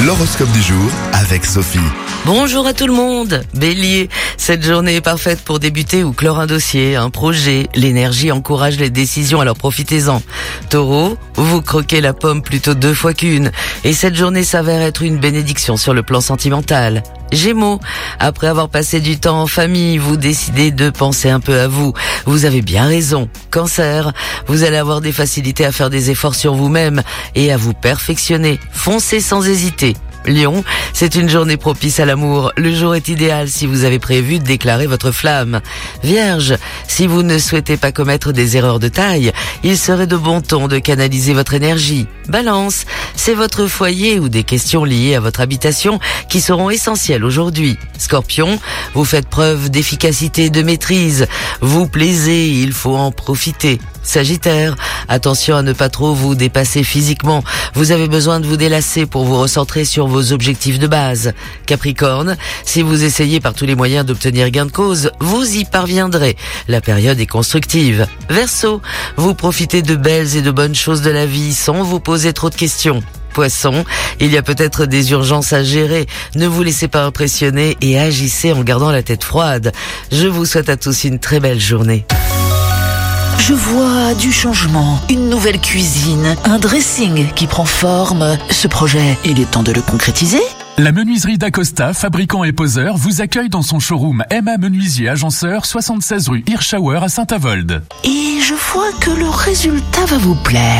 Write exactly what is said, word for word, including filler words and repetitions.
L'horoscope du jour avec Sophie. Bonjour à tout le monde. Bélier, cette journée est parfaite pour débuter ou clore un dossier, un projet. L'énergie encourage les décisions, alors profitez-en. Taureau, vous croquez la pomme plutôt deux fois qu'une. Et cette journée s'avère être une bénédiction sur le plan sentimental. Gémeaux, après avoir passé du temps en famille, vous décidez de penser un peu à vous. Vous avez bien raison. Cancer, vous allez avoir des facilités à faire des efforts sur vous-même et à vous perfectionner. Foncez sans hésiter. Lion, c'est une journée propice à l'amour. Le jour est idéal si vous avez prévu de déclarer votre flamme. Vierge, si vous ne souhaitez pas commettre des erreurs de taille, il serait de bon ton de canaliser votre énergie. Balance, c'est votre foyer ou des questions liées à votre habitation qui seront essentielles aujourd'hui. Scorpion, vous faites preuve d'efficacité et de maîtrise. Vous plaisez, il faut en profiter. Sagittaire, attention à ne pas trop vous dépasser physiquement. Vous avez besoin de vous délasser pour vous recentrer sur vos objectifs de base. Capricorne, si vous essayez par tous les moyens d'obtenir gain de cause, vous y parviendrez. La période est constructive. Verseau, vous profitez de belles et de bonnes choses de la vie sans vous poser trop de questions. Poisson, il y a peut-être des urgences à gérer. Ne vous laissez pas impressionner et agissez en gardant la tête froide. Je vous souhaite à tous une très belle journée. Je vois du changement, une nouvelle cuisine, un dressing qui prend forme. Ce projet, il est temps de le concrétiser ? La menuiserie d'Acosta, fabricant et poseur, vous accueille dans son showroom M A Menuisier Agenceur, soixante-seize rue Hirschauer à Saint-Avold. Et je vois que le résultat va vous plaire.